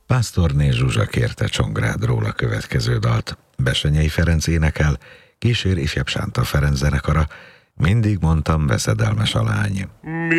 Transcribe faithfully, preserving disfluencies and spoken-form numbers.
Pásztorné Zsuzsa kérte Csongrádról a következő dalt. Bessenyei Ferenc énekel, kísér ifjabb Sánta Ferenc zenekara. Mindig mondtam, veszedelmes a lány.